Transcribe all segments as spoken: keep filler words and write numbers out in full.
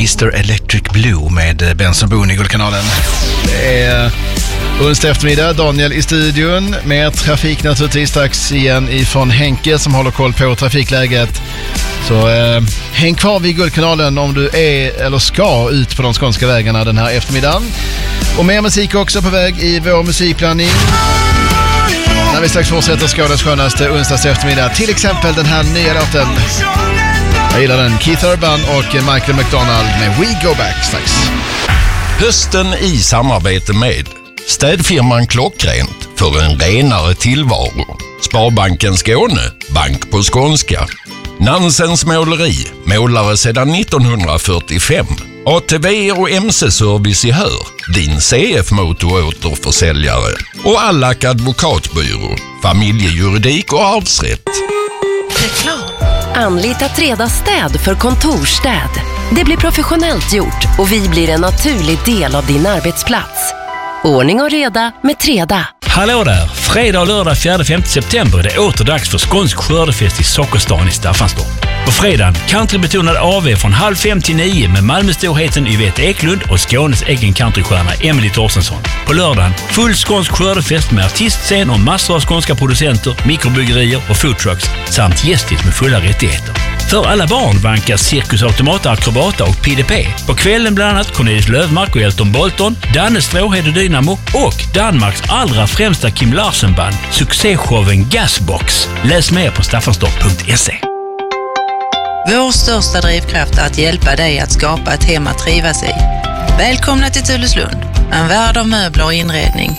mister Electric Blue med Benson Boone i Guldkanalen. Det är onsdag eftermiddag, Daniel i studion med trafik naturligtvis, strax igen ifrån Henke som håller koll på trafikläget. Så eh, häng kvar vid Guldkanalen om du är eller ska ut på de skånska vägarna den här eftermiddagen. Och mer musik också på väg i vår musikplanning. När vi strax fortsätter Skånes skönaste onsdags eftermiddag. Till exempel den här nya låten. Jag gillar den. Keith Urban och Michael McDonald med We Go Back strax. Hösten i samarbete med städfirman Klockrent för en renare tillvaro. Sparbanken Skåne, bank på skånska. Nansens måleri, målare sedan nittonhundrafyrtiofem. A T V och M C-service i Hör, din C F-motoråterförsäljare. Och Allack advokatbyrå, familjejuridik och arvsrätt. Reklam. Anlita Treda städ för kontorstäd. Det blir professionellt gjort och vi blir en naturlig del av din arbetsplats. Ordning och reda med Treda. Hallå där! Fredag och lördag fjärde femte september är det åter dags för skånsk skördefest i Sockerstan i Staffanstorp. På fredagen countrybetonad A V från halv fem till nio med Malmöstorheten Yvette Eklund och Skånes egen countrystjärna Emily Torstensson. På lördagen full skånsk skördefest med artistscen och massor av skånska producenter, mikrobryggerier och foodtrucks samt gästigt med fulla rättigheter. För alla barn vankas Cirkus Automata Akrobata och P D P. På kvällen bland annat Cornelis Lövmark och Elton Bolton, Danne Stråhed och Dynamo och Danmarks allra främsta Kim Larsen-band, succéshowen Gasbox. Läs mer på staffanstorp punkt se. Vår största drivkraft är att hjälpa dig att skapa ett hem att trivas i. Välkomna till Tulleslund, en värld av möbler och inredning.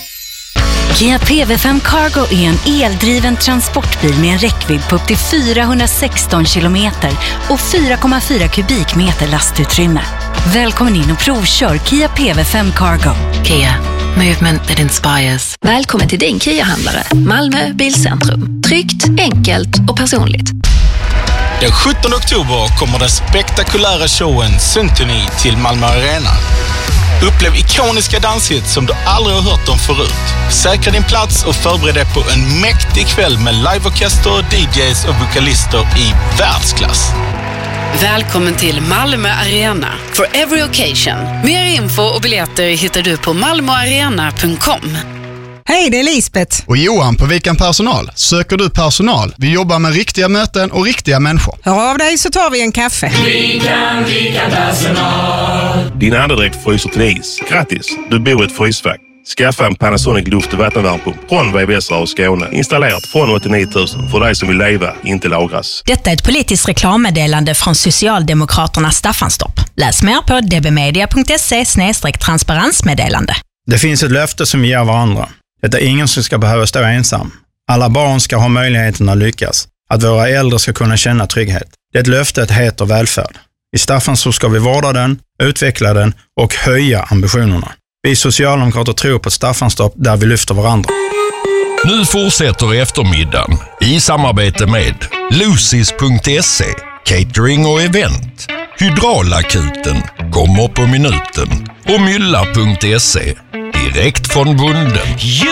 Kia P V fem Cargo är en eldriven transportbil med en räckvidd på upp till fyrahundrasexton kilometer och fyra komma fyra kubikmeter lastutrymme. Välkommen in och provkör Kia P V fem Cargo. Kia, movement that inspires. Välkommen till din Kia-handlare. Malmö Bilcentrum. Tryggt, enkelt och personligt. Den sjuttonde oktober kommer den spektakulära showen Symphony till Malmö Arena. Upplev ikoniska danshits som du aldrig har hört om förut. Säkra din plats och förbered dig på en mäktig kväll med liveorkester, D Js och vokalister i världsklass. Välkommen till Malmö Arena for every occasion. Mer info och biljetter hittar du på malmoarena punkt com. Hej, det är Lisbeth. Och Johan på Vikan Personal. Söker du personal? Vi jobbar med riktiga möten och riktiga människor. Hör av dig så tar vi en kaffe. Vikan, Vikan Personal. Din andedräkt fryser till is. Grattis, du bor i ett frysfack. Skaffa en Panasonic luft- och vattenvärmepump från V V S och Skåne. Installerat från åttionio tusen för dig som vill leva, inte lagras. Detta är ett politiskt reklammeddelande från Socialdemokraterna Staffanstorp. Läs mer på d b media punkt se slash transparensmeddelande. Det finns ett löfte som vi ger varandra. Det är ingen som ska behöva stå ensam. Alla barn ska ha möjligheten att lyckas. Att våra äldre ska kunna känna trygghet. Det löftet heter välfärd. I Staffanstorp ska vi vårda den, utveckla den och höja ambitionerna. Vi socialdemokrater tror på Staffanstorp där vi lyfter varandra. Nu fortsätter eftermiddagen i samarbete med Lucis punkt se, catering och event. Hydraulakuten kommer på minuten och mylla punkt se, direkt från bunden.